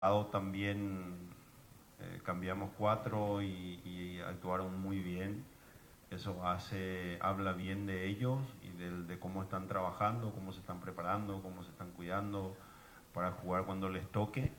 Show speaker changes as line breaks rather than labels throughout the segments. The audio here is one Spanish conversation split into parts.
También cambiamos 4 y actuaron muy bien. Eso habla bien de ellos y de cómo están trabajando, cómo se están preparando, cómo se están cuidando para jugar cuando les toque.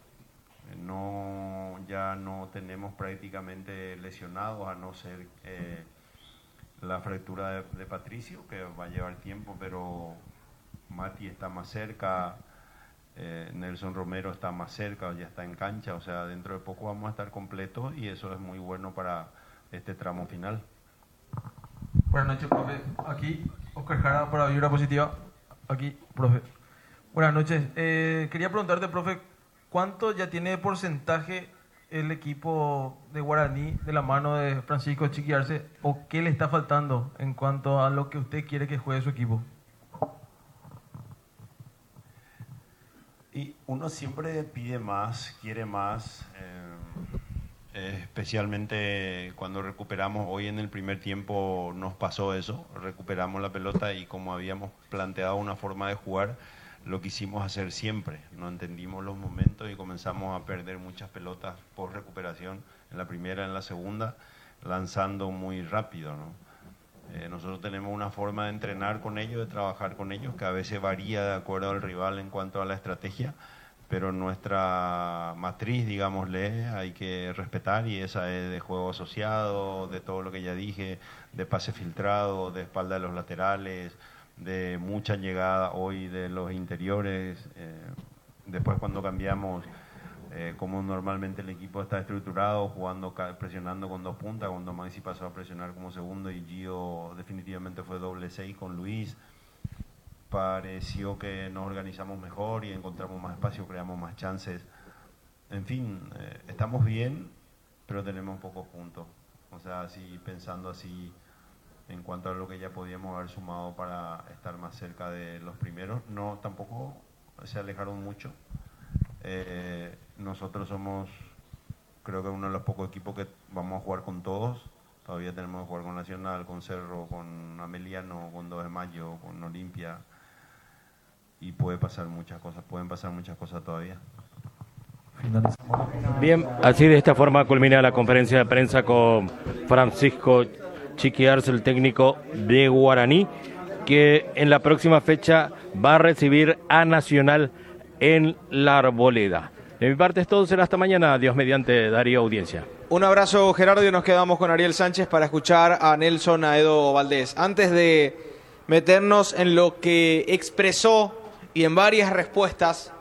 Ya no tenemos prácticamente lesionados, a no ser la fractura de Patricio, que va a llevar tiempo, pero Mati está más cerca, Nelson Romero está más cerca, ya está en cancha, o sea, dentro de poco vamos a estar completos y eso es muy bueno para este tramo final.
Buenas noches, profe. Aquí, Oscar Jara para Vibra Positiva. Aquí, profe. Buenas noches. Quería preguntarte, profe, ¿cuánto ya tiene de porcentaje el equipo de Guaraní de la mano de Francisco Chiqui Arce, o qué le está faltando en cuanto a lo que usted quiere que juegue su equipo?
Y uno siempre pide más, quiere más, especialmente cuando recuperamos. Hoy en el primer tiempo nos pasó eso, recuperamos la pelota y como habíamos planteado una forma de jugar, lo quisimos hacer siempre. No entendimos los momentos y comenzamos a perder muchas pelotas por recuperación, en la primera, en la segunda, lanzando muy rápido, ¿no? Nosotros tenemos una forma de entrenar con ellos, de trabajar con ellos, que a veces varía de acuerdo al rival en cuanto a la estrategia, pero nuestra matriz, digámosle, hay que respetar, y esa es de juego asociado, de todo lo que ya dije, de pase filtrado, de espalda de los laterales, de mucha llegada hoy de los interiores. Después cuando cambiamos, como normalmente el equipo está estructurado, jugando, presionando con 2 puntas, cuando Maxi pasó a presionar como segundo y Gio definitivamente fue doble 6 con Luis, pareció que nos organizamos mejor y encontramos más espacio, creamos más chances. En fin, estamos bien, pero tenemos pocos puntos. O sea, así, pensando así en cuanto a lo que ya podíamos haber sumado para estar más cerca de los primeros, no, tampoco se alejaron mucho. Nosotros somos, creo que uno de los pocos equipos que vamos a jugar con todos. Todavía tenemos que jugar con Nacional, con Cerro, con Ameliano, con 2 de Mayo, con Olimpia, y pueden pasar muchas cosas todavía.
Bien, así de esta forma culmina la conferencia de prensa con Francisco Chiqui Arce, el técnico de Guaraní, que en la próxima fecha va a recibir a Nacional en La Arboleda. De mi parte es todo, será hasta mañana. Dios mediante, Darío, audiencia.
Un abrazo, Gerardo, y nos quedamos con Ariel Sánchez para escuchar a Nelson Aedo Valdés. Antes de meternos en lo que expresó y en varias respuestas,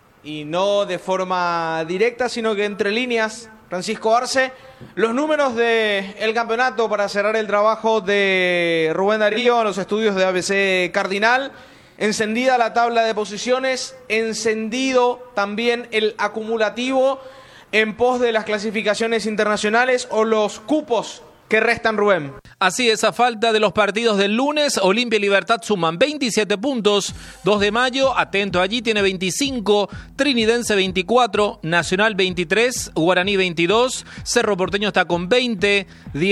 y no de forma directa, sino que entre líneas, Francisco Arce, los números del campeonato para cerrar el trabajo de Rubén Darío en los estudios de ABC Cardinal. Encendida la tabla de posiciones, encendido también el acumulativo en pos de las clasificaciones internacionales o los cupos que restan, Rubén.
Así es, a falta de los partidos del lunes, Olimpia y Libertad suman 27 puntos, 2 de Mayo, atento allí, tiene 25, Trinidense 24, Nacional 23, Guaraní 22, Cerro Porteño está con 20,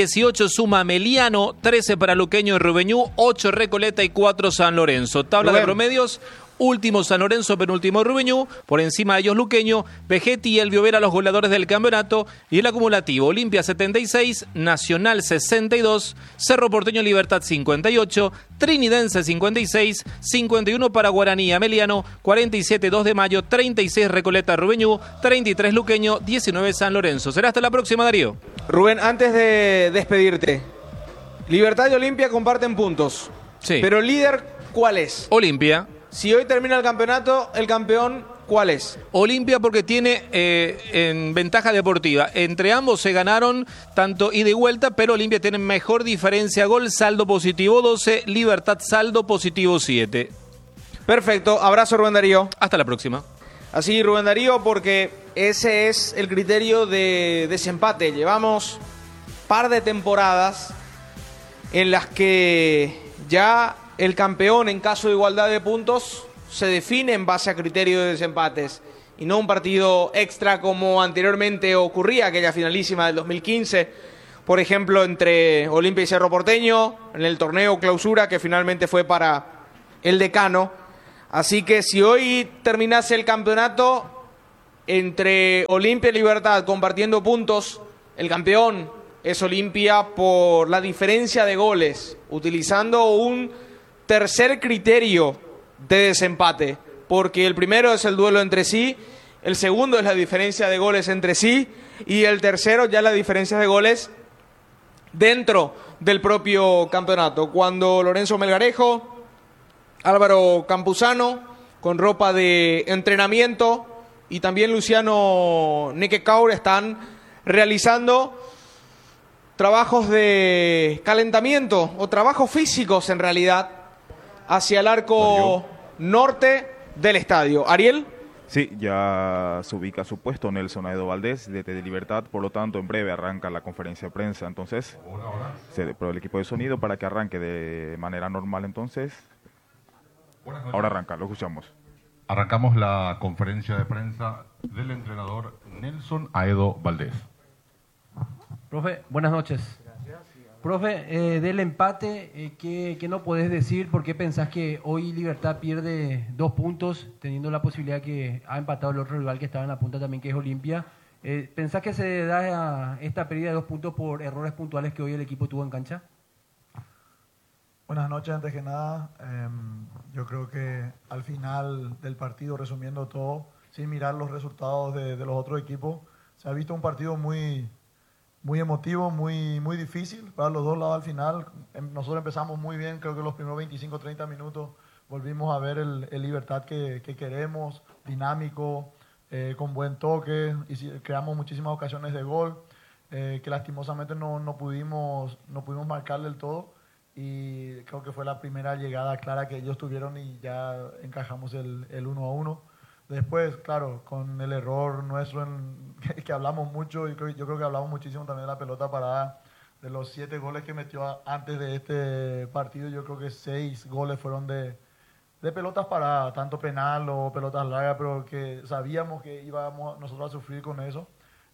18 suma Meliano, 13 para Luqueño y Rubeñú, 8 Recoleta y 4 San Lorenzo. Tabla de promedios: último San Lorenzo, penúltimo Rubeñú, por encima de ellos Luqueño, Vegetti y Elvio Vera los goleadores del campeonato, y el acumulativo: Olimpia 76, Nacional 62, Cerro Porteño Libertad 58, Trinidense 56, 51 para Guaraní Ameliano, 47 2 de Mayo, 36 Recoleta Rubeñú, 33 Luqueño, 19 San Lorenzo. Será hasta la próxima, Darío.
Rubén, antes de despedirte, Libertad y Olimpia comparten puntos.
Sí.
Pero el líder, ¿cuál es?
Olimpia.
Si hoy termina el campeonato, el campeón, ¿cuál es?
Olimpia, porque tiene en ventaja deportiva. Entre ambos se ganaron tanto ida y vuelta, pero Olimpia tiene mejor diferencia gol, saldo positivo 12, Libertad saldo positivo 7.
Perfecto, abrazo, Rubén Darío.
Hasta la próxima.
Así, Rubén Darío, porque ese es el criterio de desempate. Llevamos par de temporadas en las que ya el campeón, en caso de igualdad de puntos, se define en base a criterio de desempates y no un partido extra como anteriormente ocurría, aquella finalísima del 2015, por ejemplo, entre Olimpia y Cerro Porteño, en el torneo clausura que finalmente fue para el decano. Así que si hoy terminase el campeonato, entre Olimpia y Libertad compartiendo puntos, el campeón es Olimpia por la diferencia de goles, utilizando un tercer criterio de desempate, porque el primero es el duelo entre sí, el segundo es la diferencia de goles entre sí y el tercero ya la diferencia de goles dentro del propio campeonato. Cuando Lorenzo Melgarejo, Álvaro Campuzano, con ropa de entrenamiento, y también Luciano Nequecaur están realizando trabajos de calentamiento o trabajos físicos en realidad hacia el arco norte del estadio. ¿Ariel?
Sí, ya se ubica su puesto Nelson Aedo Valdés de Libertad, por lo tanto en breve arranca la conferencia de prensa, entonces por el equipo de sonido para que arranque de manera normal. Entonces ahora arranca, lo escuchamos.
Arrancamos la conferencia de prensa del entrenador Nelson Aedo Valdés.
Profe, buenas noches. Profe, del empate, ¿qué no podés decir? ¿Por qué pensás que hoy Libertad pierde 2 puntos, teniendo la posibilidad que ha empatado el otro rival que estaba en la punta también, que es Olimpia? ¿Pensás que se da esta pérdida de 2 puntos por errores puntuales que hoy el equipo tuvo en cancha?
Buenas noches, antes que nada. Yo creo que al final del partido, resumiendo todo, sin mirar los resultados de los otros equipos, se ha visto un partido muy emotivo, muy difícil para los dos lados al final. Nosotros empezamos muy bien, creo que los primeros 25-30 minutos volvimos a ver el Libertad que queremos, dinámico, con buen toque, y creamos muchísimas ocasiones de gol, que lastimosamente no pudimos marcar del todo. Y creo que fue la primera llegada clara que ellos tuvieron y ya encajamos el 1-1. Después, claro, con el error nuestro, que hablamos mucho, y yo creo que hablamos muchísimo también de la pelota parada, de los 7 goles que metió antes de este partido, yo creo que 6 goles fueron de pelotas paradas, tanto penal o pelotas largas, pero que sabíamos que íbamos nosotros a sufrir con eso.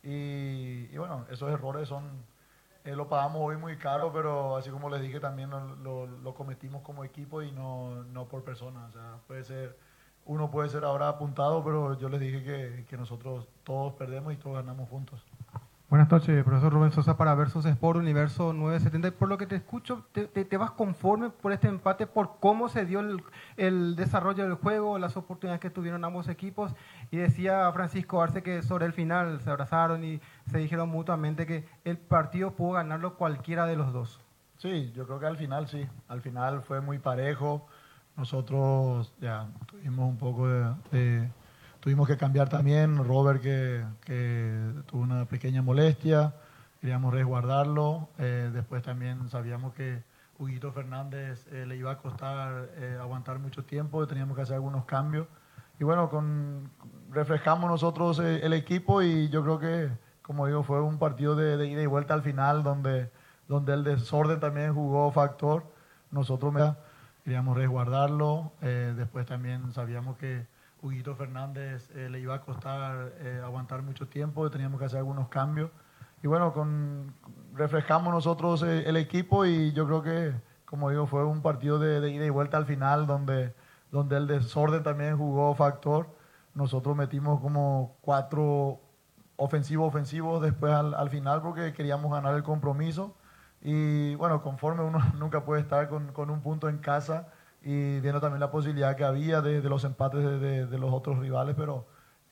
Y bueno, esos errores lo pagamos hoy muy caro, pero así como les dije, también lo cometimos como equipo y no por persona. O sea, uno puede ser ahora apuntado, pero yo les dije que nosotros todos perdemos y todos ganamos juntos.
Buenas noches, profesor Rubén Sosa para Versus Sport, Universo 970. Por lo que te escucho, ¿te vas conforme por este empate, por cómo se dio el desarrollo del juego, las oportunidades que tuvieron ambos equipos? Y decía Francisco Arce que sobre el final se abrazaron y se dijeron mutuamente que el partido pudo ganarlo cualquiera de los dos.
Sí, yo creo que al final sí. Al final fue muy parejo. Nosotros ya tuvimos un poco tuvimos que cambiar también. Robert que tuvo una pequeña molestia, queríamos resguardarlo. Después también sabíamos que Huguito Fernández le iba a costar aguantar mucho tiempo, teníamos que hacer algunos cambios. Y bueno, refrescamos nosotros el equipo y yo creo que, como digo, fue un partido de ida y vuelta al final donde el desorden también jugó factor. Nosotros queríamos resguardarlo. Después también sabíamos que Huguito Fernández le iba a costar aguantar mucho tiempo, teníamos que hacer algunos cambios. Y bueno, refrescamos nosotros el equipo y yo creo que, como digo, fue un partido de ida y vuelta al final donde el desorden también jugó factor. Nosotros metimos como 4 ofensivos después al final porque queríamos ganar el compromiso. Y bueno, conforme uno nunca puede estar con un punto en casa, y viendo también la posibilidad que había de los empates de los otros rivales, pero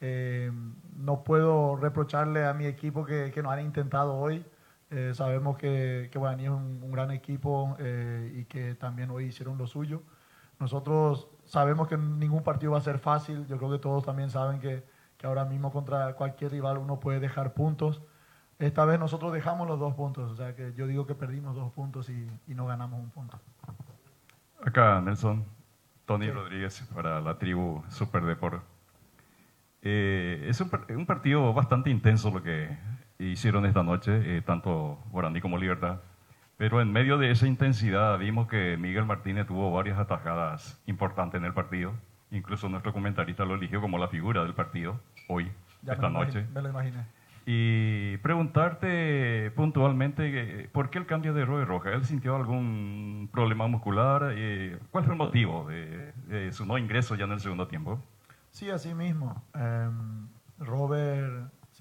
no puedo reprocharle a mi equipo que no han intentado hoy. Sabemos que Guaraní es un gran equipo y que también hoy hicieron lo suyo. Nosotros sabemos que ningún partido va a ser fácil. Yo creo que todos también saben que ahora mismo contra cualquier rival uno puede dejar puntos. Esta vez nosotros dejamos los 2 puntos, o sea que yo digo que perdimos 2 puntos y no ganamos un punto.
Acá, Nelson, Tony Rodríguez para la tribu Super Deport. Es un partido bastante intenso lo que hicieron esta noche, tanto Guaraní como Libertad. Pero en medio de esa intensidad vimos que Miguel Martínez tuvo varias atajadas importantes en el partido. Incluso nuestro comentarista lo eligió como la figura del partido hoy, esta noche.
Me lo imaginé.
Y preguntarte puntualmente, ¿por qué el cambio de Roy Rojas? ¿Él sintió algún problema muscular? ¿Cuál fue el motivo de su no ingreso ya en el segundo tiempo?
Sí, así mismo. Robert